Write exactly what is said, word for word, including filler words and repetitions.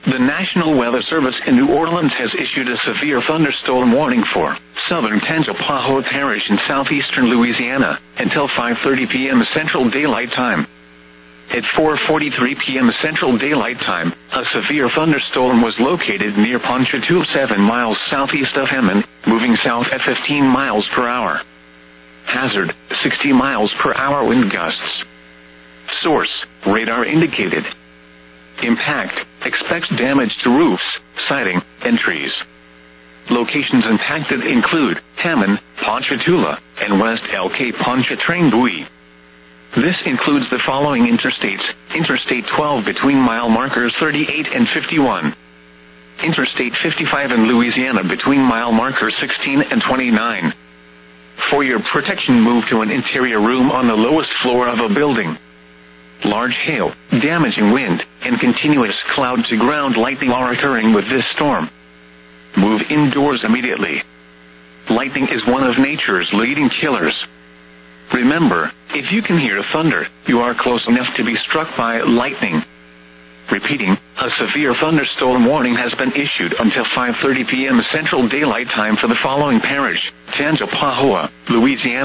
The National Weather Service in New Orleans has issued a severe thunderstorm warning for southern Tangipahoa Parish in southeastern Louisiana until five thirty p.m. Central Daylight Time. At four forty-three p.m. Central Daylight Time, a severe thunderstorm was located near Ponchatoula, seven miles southeast of Hammond, moving south at fifteen miles per hour. Hazard, sixty miles per hour wind gusts. Source, radar indicated. Impact, expects damage to roofs, siding, and trees. Locations impacted include Hammond, Ponchatoula, and West El Pontchartrain Buoy. This includes the following interstates: Interstate twelve between mile markers thirty-eight and fifty-one. Interstate fifty-five in Louisiana between mile markers sixteen and twenty-nine. For your protection, move to an interior room on the lowest floor of a building. Large hail, damaging wind, and continuous cloud-to-ground lightning are occurring with this storm. Move indoors immediately. Lightning is one of nature's leading killers. Remember, if you can hear thunder, you are close enough to be struck by lightning. Repeating, a severe thunderstorm warning has been issued until five thirty p.m. Central Daylight Time for the following parish: Tangipahoa, Louisiana.